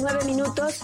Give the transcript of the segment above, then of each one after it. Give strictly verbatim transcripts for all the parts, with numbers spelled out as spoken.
nueve minutos.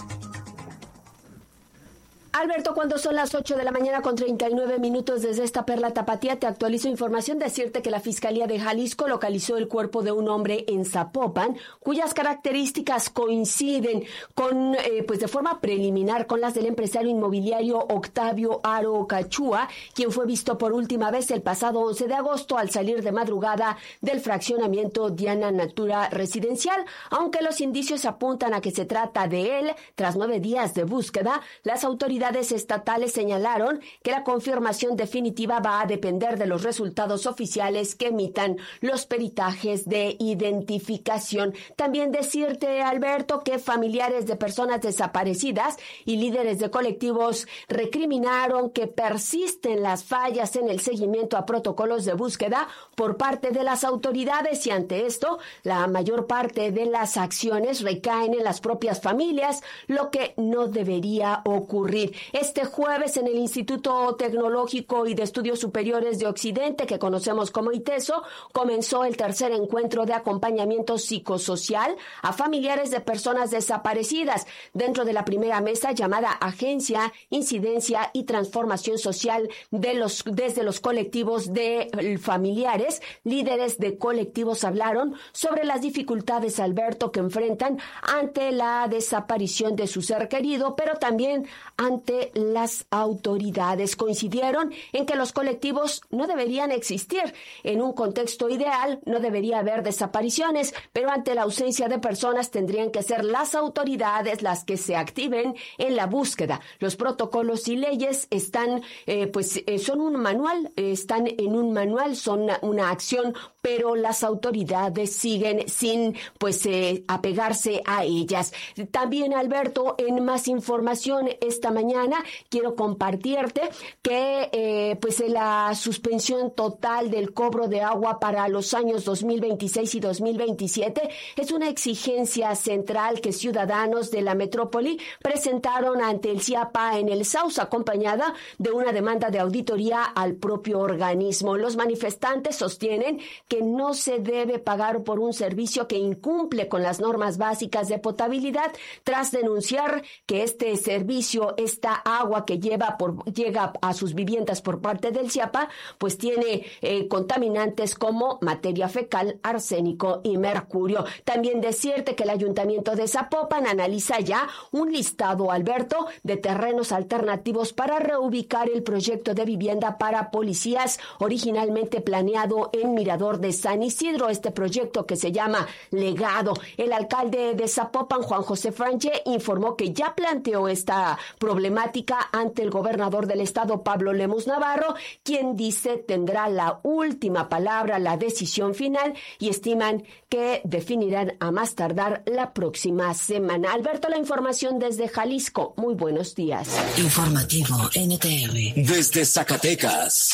Alberto, cuando son las ocho de la mañana con treinta y nueve minutos desde esta Perla Tapatía, te actualizo información. Decirte que la Fiscalía de Jalisco localizó el cuerpo de un hombre en Zapopan, cuyas características coinciden con, eh, pues de forma preliminar con las del empresario inmobiliario Octavio Aro Cachúa, quien fue visto por última vez el pasado once de agosto al salir de madrugada del fraccionamiento Diana Natura Residencial. Aunque los indicios apuntan a que se trata de él, tras nueve días de búsqueda, las autoridades estatales señalaron que la confirmación definitiva va a depender de los resultados oficiales que emitan los peritajes de identificación. También decirte, Alberto, que familiares de personas desaparecidas y líderes de colectivos recriminaron que persisten las fallas en el seguimiento a protocolos de búsqueda por parte de las autoridades, y ante esto, la mayor parte de las acciones recaen en las propias familias, lo que no debería ocurrir. Este jueves, en el Instituto Tecnológico y de Estudios Superiores de Occidente, que conocemos como ITESO, comenzó el tercer encuentro de acompañamiento psicosocial a familiares de personas desaparecidas, dentro de la primera mesa llamada Agencia, Incidencia y Transformación Social de los, desde los colectivos de familiares. Líderes de colectivos hablaron sobre las dificultades, Alberto, que enfrentan ante la desaparición de su ser querido, pero también ante las autoridades. Coincidieron en que los colectivos no deberían existir. En un contexto ideal no debería haber desapariciones, pero ante la ausencia de personas tendrían que ser las autoridades las que se activen en la búsqueda. Los protocolos y leyes están, eh, pues, eh, son un manual, eh, están en un manual, son una, una acción, pero las autoridades siguen sin, pues, eh, apegarse a ellas. También, Alberto, en más información esta mañana quiero compartirte que eh, pues la suspensión total del cobro de agua para los años dos mil veintiséis y dos mil veintisiete es una exigencia central que ciudadanos de la metrópoli presentaron ante el CIAPA en el Sauce, acompañada de una demanda de auditoría al propio organismo. Los manifestantes sostienen que no se debe pagar por un servicio que incumple con las normas básicas de potabilidad, tras denunciar que este servicio, esta agua que lleva por, llega a sus viviendas por parte del CIAPA, pues tiene eh, contaminantes como materia fecal, arsénico y mercurio. También decirte que el Ayuntamiento de Zapopan analiza ya un listado, Alberto, de terrenos alternativos para reubicar el proyecto de vivienda para policías originalmente planeado en Mirador de San Isidro, este proyecto que se llama Legado. El alcalde de Zapopan, Juan José Franche, informó que ya planteó esta problemática ante el gobernador del estado, Pablo Lemus Navarro, quien dice tendrá la última palabra, la decisión final, y estiman que definirán a más tardar la próxima semana. Alberto, la información desde Jalisco. Muy buenos días. Informativo N T R. Desde Zacatecas.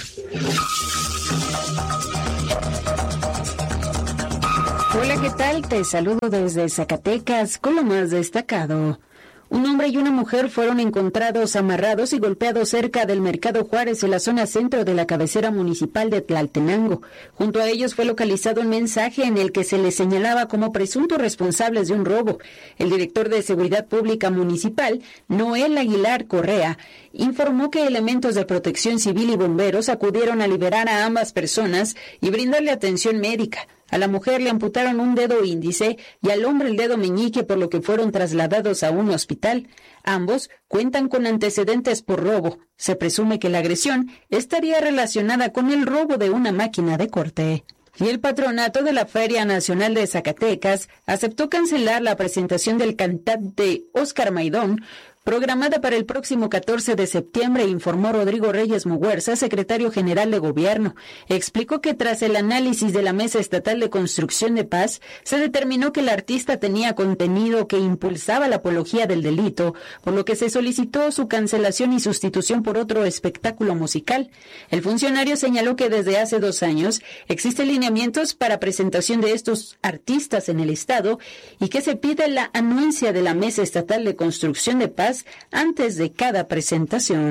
Hola, ¿qué tal? Te saludo desde Zacatecas con lo más destacado. Un hombre y una mujer fueron encontrados amarrados y golpeados cerca del Mercado Juárez, en la zona centro de la cabecera municipal de Tlaltenango. Junto a ellos fue localizado un mensaje en el que se les señalaba como presuntos responsables de un robo. El director de Seguridad Pública Municipal, Noel Aguilar Correa, informó que elementos de protección civil y bomberos acudieron a liberar a ambas personas y brindarle atención médica. A la mujer le amputaron un dedo índice y al hombre el dedo meñique, por lo que fueron trasladados a un hospital. Ambos cuentan con antecedentes por robo. Se presume que la agresión estaría relacionada con el robo de una máquina de corte. Y el patronato de la Feria Nacional de Zacatecas aceptó cancelar la presentación del cantante Óscar Maidón, programada para el próximo catorce de septiembre, informó Rodrigo Reyes Muguerza, secretario general de Gobierno. Explicó que tras el análisis de la Mesa Estatal de Construcción de Paz, se determinó que el artista tenía contenido que impulsaba la apología del delito, por lo que se solicitó su cancelación y sustitución por otro espectáculo musical. El funcionario señaló que desde hace dos años existen lineamientos para presentación de estos artistas en el Estado y que se pide la anuencia de la Mesa Estatal de Construcción de Paz antes de cada presentación.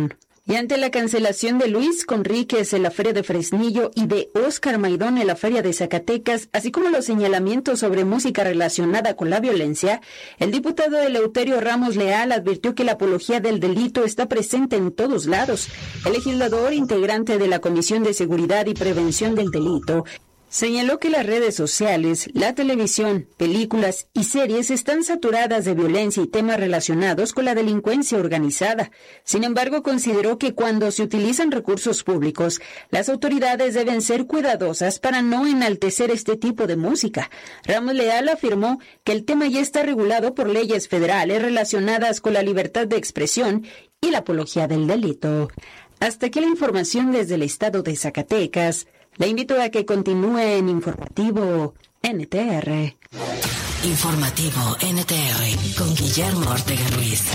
Y ante la cancelación de Luis Conríquez en la Feria de Fresnillo y de Óscar Maidón en la Feria de Zacatecas, así como los señalamientos sobre música relacionada con la violencia, el diputado Eleuterio Ramos Leal advirtió que la apología del delito está presente en todos lados. El legislador, integrante de la Comisión de Seguridad y Prevención del Delito, señaló que las redes sociales, la televisión, películas y series están saturadas de violencia y temas relacionados con la delincuencia organizada. Sin embargo, consideró que cuando se utilizan recursos públicos, las autoridades deben ser cuidadosas para no enaltecer este tipo de música. Ramos Leal afirmó que el tema ya está regulado por leyes federales relacionadas con la libertad de expresión y la apología del delito. Hasta aquí la información desde el estado de Zacatecas. Le invito a que continúe en Informativo N T R. Informativo N T R con Guillermo Ortega Ruiz.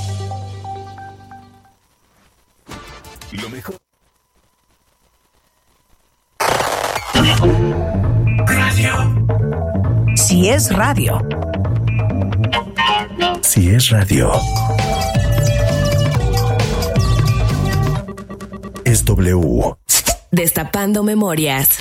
Lo mejor. Radio. Si es radio. Si es radio. Es W. Destapando memorias.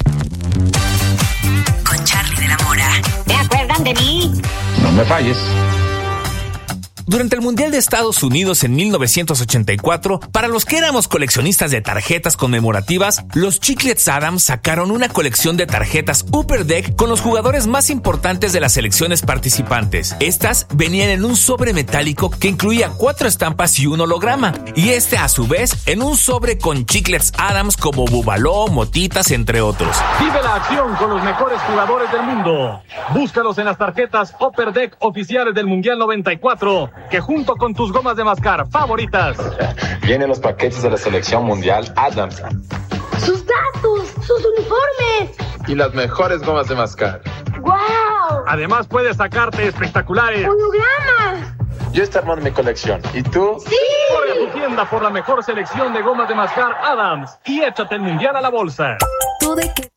Con Charlie de la Mora. ¿Se acuerdan de mí? No me falles. Durante el Mundial de Estados Unidos en mil novecientos ochenta y cuatro, para los que éramos coleccionistas de tarjetas conmemorativas, los Chiclets Adams sacaron una colección de tarjetas Upper Deck con los jugadores más importantes de las selecciones participantes. Estas venían en un sobre metálico que incluía cuatro estampas y un holograma, y este a su vez en un sobre con Chiclets Adams como Bubaló, Motitas, entre otros. Vive la acción con los mejores jugadores del mundo. Búscalos en las tarjetas Upper Deck oficiales del Mundial noventa y cuatro, que junto con tus gomas de mascar favoritas Vienen los paquetes de la selección mundial Adams. ¡Sus datos! ¡Sus uniformes! Y las mejores gomas de mascar. ¡Guau! Además puedes sacarte espectaculares ¡Hologramas! Yo estoy armando mi colección. ¿Y tú? ¡Sí! Corre a tu tienda por la mejor selección de gomas de mascar Adams y échate el mundial a la bolsa. ¿Tú de qué?